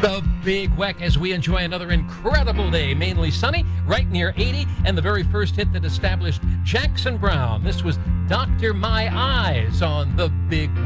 The Big Weck as we enjoy another incredible day, mainly sunny, right near 80, and the very first hit that established Jackson Browne. This was Dr. My Eyes on The Big